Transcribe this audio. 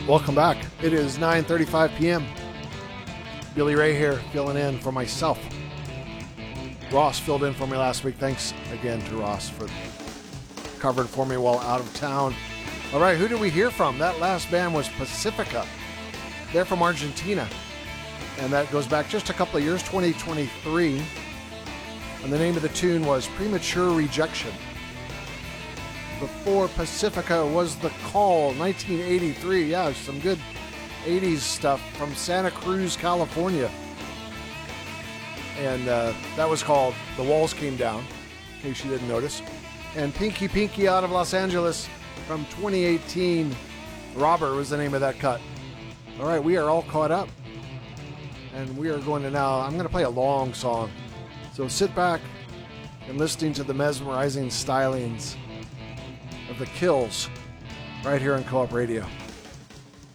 Welcome back. It is 9:35 p.m. Billy Ray here, filling in for myself. Ross filled in for me last week. Thanks again to Ross for covering for me while out of town. All right, who did we hear from? That last band was Pacifica. They're from Argentina, and that goes back just a couple of years, 2023. And the name of the tune was Premature Rejection. Before Pacifica was The Call, 1983. Yeah, some good 80s stuff from Santa Cruz, California. And that was called The Walls Came Down, in case you didn't notice. And Pinky Pinky out of Los Angeles from 2018. Robert was the name of that cut. All right, we are all caught up. And we are going to now, I'm going to play a long song. So sit back and listening to the mesmerizing stylings of the Kills right here on Co-op Radio.